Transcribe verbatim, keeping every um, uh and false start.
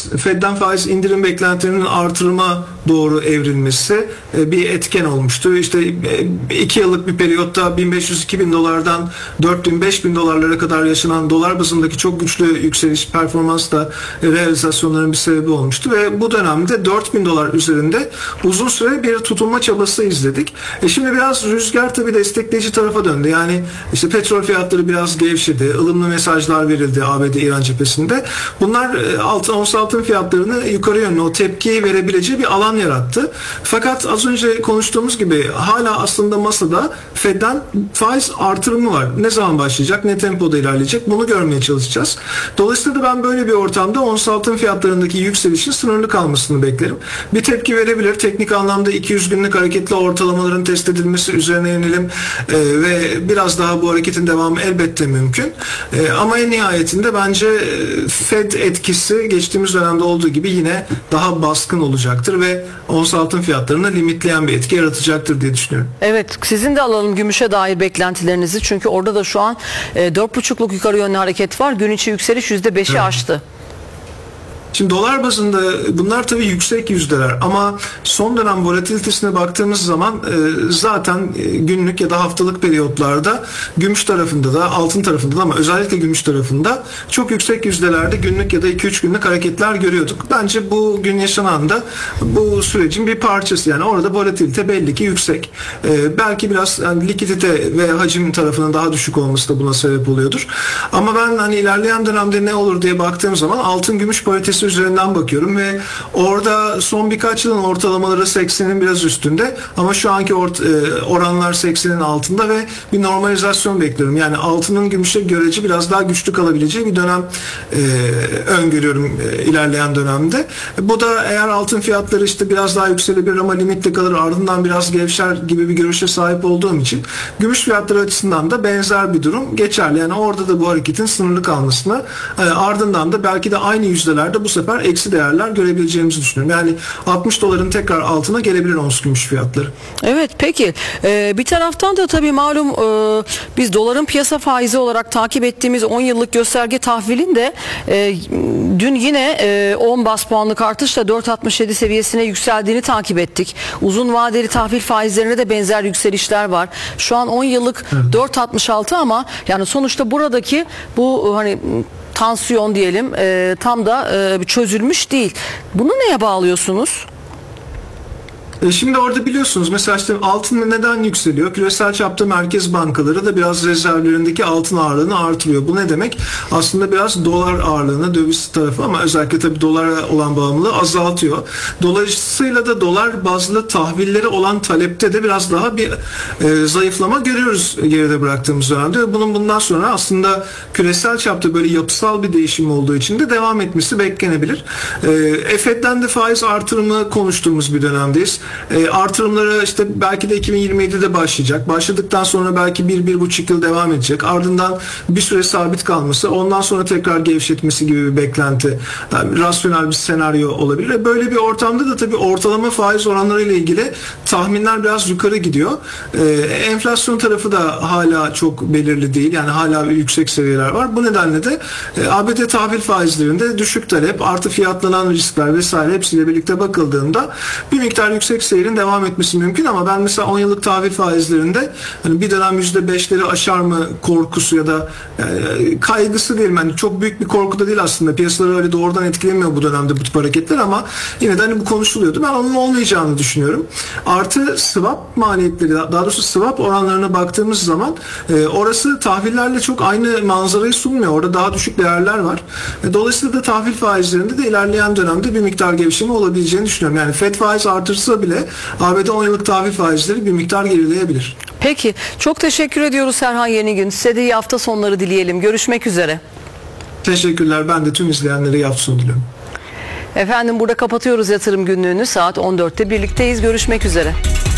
faiz, Fed'den faiz indirim beklentilerinin artırıma doğru evrilmesi bir etken olmuştu. İşte iki yıllık bir periyotta bin beş yüz iki bin dolardan dört bin beş bin dolarlara kadar yaşanan dolar bazındaki çok güçlü yükseliş performans da realizasyonların bir sebebi olmuştu ve bu dönemde dört bin dolar üzerinde uzun süre bir tutunma çabası izledik. E şimdi biraz rüzgar tabii destekleyici tarafa döndü. Yani işte petrol fiyatları biraz gevşedi. ılımlı mesajlar verildi A B D-İran cephesinde. Bunlar altın, ons altın fiyatlarını yukarı yönlü o tepkiyi verebileceği bir alan yarattı. Fakat az önce konuştuğumuz gibi hala aslında masada Fed'den faiz artırımı var. Ne zaman başlayacak, ne tempoda ilerleyecek bunu görmeye çalışacağız. Dolayısıyla da ben böyle bir ortamda ons altın fiyatlarındaki yükselişin sınırlı kalmasını beklerim. Bir tepki verebilir. Teknik anlamda iki yüz günlük hareketli ortalamaların test edilmesi üzerine yönelim e, ve biraz daha bu hareketin devamı elbette mümkün. E, ama en nihayetinde bence Fed etkisi geçtiğimiz dönemde olduğu gibi yine daha baskın olacaktır ve ons altın fiyatlarını limitleyen bir etki yaratacaktır diye düşünüyorum. Evet, sizin de alalım gümüşe dair beklentilerinizi. Çünkü orada da şu an e, dört buçukluk yukarı yönlü hareket var. Gün içi yükseliş yüzde beşi evet. aştı. Şimdi dolar bazında bunlar tabii yüksek yüzdeler ama son dönem volatilitesine baktığımız zaman e, zaten e, günlük ya da haftalık periyotlarda gümüş tarafında da altın tarafında da ama özellikle gümüş tarafında çok yüksek yüzdelerde günlük ya da iki üç günlük hareketler görüyorduk. Bence bugün yaşanan da bu sürecin bir parçası. Yani orada volatilite belli ki yüksek. E, belki biraz yani likidite ve hacim tarafının daha düşük olması da buna sebep oluyordur. Ama ben hani ilerleyen dönemde ne olur diye baktığım zaman altın gümüş paritesi üzerinden bakıyorum ve orada son birkaç yılın ortalamaları seksenin biraz üstünde ama şu anki oranlar seksenin altında ve bir normalizasyon bekliyorum. Yani altının gümüşe görece biraz daha güçlü kalabileceği bir dönem e, öngörüyorum e, ilerleyen dönemde. Bu da eğer altın fiyatları işte biraz daha yükselebilir ama limitte kalır ardından biraz gevşer gibi bir görüşe sahip olduğum için gümüş fiyatları açısından da benzer bir durum geçerli. Yani orada da bu hareketin sınırlı kalmasına e, ardından da belki de aynı yüzdelerde bu sefer eksi değerler görebileceğimizi düşünüyorum. Yani altmış doların tekrar altına gelebilir ons gümüş fiyatları. Evet, peki. Ee, bir taraftan da tabii malum e, biz doların piyasa faizi olarak takip ettiğimiz on yıllık gösterge tahvilin de e, dün yine e, on bas puanlık artışla dört virgül altmış yedi seviyesine yükseldiğini takip ettik. Uzun vadeli tahvil faizlerine de benzer yükselişler var. Şu an on yıllık evet. dört virgül altmış altı ama yani sonuçta buradaki bu hani tansiyon diyelim e, tam da e, çözülmüş değil. Bunu neye bağlıyorsunuz? Şimdi orada biliyorsunuz mesela işte altın neden yükseliyor? Küresel çapta merkez bankaları da biraz rezervlerindeki altın ağırlığını artırıyor. Bu ne demek? Aslında biraz dolar ağırlığını döviz tarafı ama özellikle tabii dolara olan bağımlılığı azaltıyor. Dolayısıyla da dolar bazlı tahvillere olan talepte de biraz daha bir e, zayıflama görüyoruz geride bıraktığımız dönemde. Bunun bundan sonra aslında küresel çapta böyle yapısal bir değişim olduğu için de devam etmesi beklenebilir. E, Fed'den de faiz artırımı konuştuğumuz bir dönemdeyiz. E, artırımları işte belki de iki bin yirmi yedide başlayacak. Başladıktan sonra belki bir, bir buçuk yıl devam edecek. Ardından bir süre sabit kalması, ondan sonra tekrar gevşetmesi gibi bir beklenti. Yani rasyonel bir senaryo olabilir. E, böyle bir ortamda da tabii ortalama faiz oranları ile ilgili tahminler biraz yukarı gidiyor. E, enflasyon tarafı da hala çok belirli değil. Yani hala yüksek seviyeler var. Bu nedenle de e, A B D tahvil faizlerinde düşük talep, artı fiyatlanan riskler vesaire hepsiyle birlikte bakıldığında bir miktar yüksek seyrin devam etmesi mümkün ama ben mesela on yıllık tahvil faizlerinde hani bir dönem yüzde beşleri aşar mı korkusu ya da yani kaygısı değil. Yani çok büyük bir korku da değil aslında. Piyasaları öyle doğrudan etkilemiyor bu dönemde bu tip hareketler ama yine de hani bu konuşuluyordu. Ben onun olmayacağını düşünüyorum. Artı swap maliyetleri, daha doğrusu swap oranlarına baktığımız zaman e, orası tahvillerle çok aynı manzarayı sunmuyor. Orada daha düşük değerler var. E, dolayısıyla da tahvil faizlerinde de ilerleyen dönemde bir miktar gevşeme olabileceğini düşünüyorum. Yani Fed faiz artırsa bile A B D on yıllık tahvil faizleri bir miktar gerileyebilir. Peki. Çok teşekkür ediyoruz Serhan Yenigün. Size de iyi hafta sonları dileyelim. Görüşmek üzere. Teşekkürler. Ben de tüm izleyenlere iyi hafta sonu diliyorum. Efendim burada kapatıyoruz yatırım günlüğünü. Saat on dörtte birlikteyiz. Görüşmek üzere.